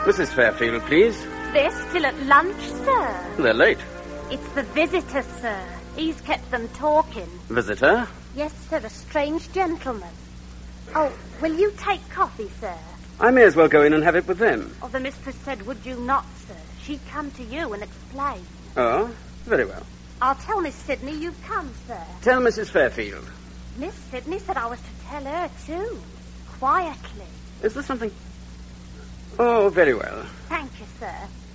Mrs. Fairfield, please. This till at lunch, sir. They're late. It's the visitor, sir. He's kept them talking. Visitor? Yes, sir, a strange gentleman. Oh, will you take coffee, sir? I may as well go in and have it with them. Oh, the mistress said, would you not, sir? She'd come to you and explain. Oh, very well. I'll tell Miss Sidney you've come, sir. Tell Mrs. Fairfield. Miss Sidney said I was to tell her, too. Quietly. Is there something... Oh, very well. Thank you, sir.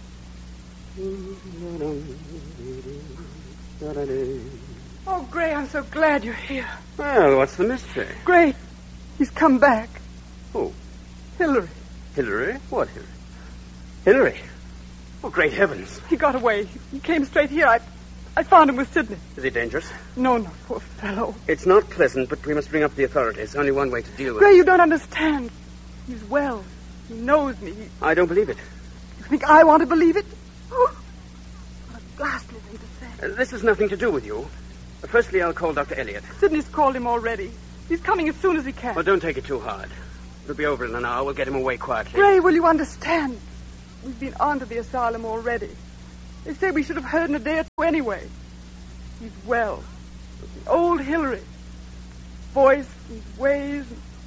Oh, Gray, I'm so glad you're here. Well, what's the mystery? Gray, he's come back. Who? Hillary. Hillary? What Hillary? Hillary? Oh, great heavens. He got away. He came straight here. I found him with Sidney. Is he dangerous? No, poor fellow. It's not pleasant, but we must bring up the authorities. Only one way to deal with Gray, it. you don't understand. He's well. He knows me. I don't believe it. You think I want to believe it? Oh, what a ghastly thing to say. This has nothing to do with you. Firstly, I'll call Dr. Elliot. Sidney's called him already. He's coming as soon as he can. Well, don't take it too hard. It'll be over in an hour. We'll get him away quietly. Gray, will you understand? We've been on to the asylum already. They say we should have heard in a day or two anyway. He's well. Old Hillary. Voice and ways.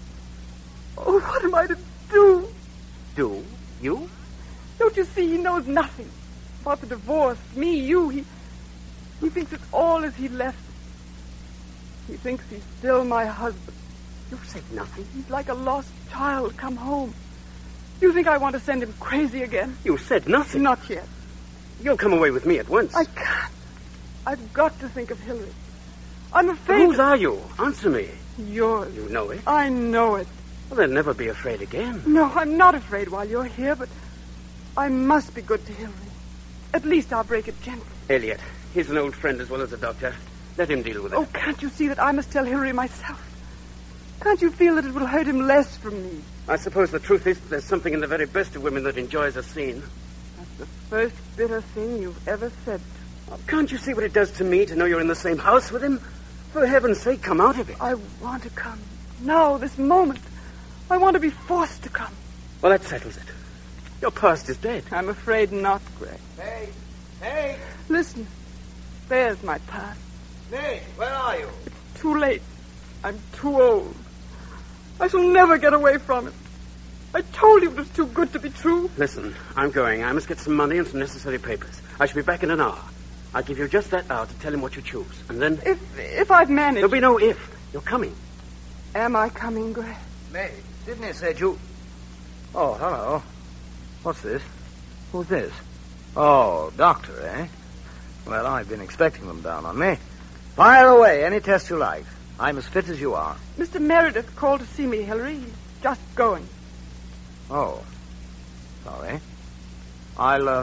Oh, what am I to do? Do? You? Don't you see he knows nothing about the divorce, me, you. He thinks it's all as he left it. He thinks he's still my husband. You said nothing. He's like a lost child come home. You think I want to send him crazy again? You said nothing. Not yet. You'll come away with me at once. I can't. I've got to think of Hillary. I'm afraid... Whose are you? Answer me. Yours. You know it. I know it. Well, they'll never be afraid again. No, I'm not afraid while you're here, but I must be good to Hillary. At least I'll break it gently. Elliot, he's an old friend as well as a doctor. Let him deal with it. Oh, can't you see that I must tell Hillary myself? Can't you feel that it will hurt him less from me? I suppose the truth is that there's something in the very best of women that enjoys a scene. That's the first bitter thing you've ever said. Oh, can't you see what it does to me to know you're in the same house with him? For heaven's sake, come out of it. I want to come. Now, this moment. I want to be forced to come. Well, that settles it. Your past is dead. I'm afraid not, Gray. Hey! Listen. There's my past. Nate, where are you? It's too late. I'm too old. I shall never get away from it. I told you it was too good to be true. Listen, I'm going. I must get some money and some necessary papers. I shall be back in an hour. I'll give you just that hour to tell him what you choose. And then... If I've managed... There'll be no if. You're coming. Am I coming, Gray? Nate, Sidney said you... Oh, hello. What's this? Who's this? Oh, doctor, eh? Well, I've been expecting them down on me. Fire away, any test you like. I'm as fit as you are. Mr. Meredith called to see me, Hillary. He's just going. Oh. Sorry. I'll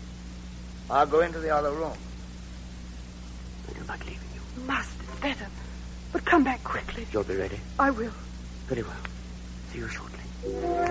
go into the other room. I'm not leaving you. You must. It's better. But come back quickly. You'll be ready? I will. Very well. See you shortly.